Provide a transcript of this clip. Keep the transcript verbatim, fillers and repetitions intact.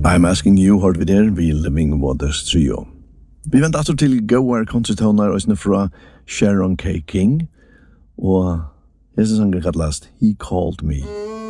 I'm Asking You, hørt vi der, vi Living Waters Trio. Vi venter altså til Goar konsertoner og fra Sharon K. King, og jeg synes han kan kallast He Called Me.